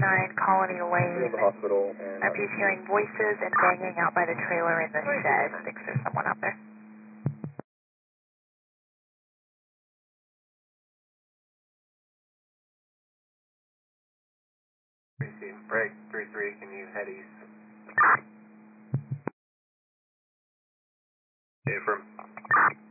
9 Colony Near Lane. the hospital and... I'm just hearing voices and banging out by the trailer in the shed. Thinks there's someone out there. Break 3-3, can you head east? Affirm.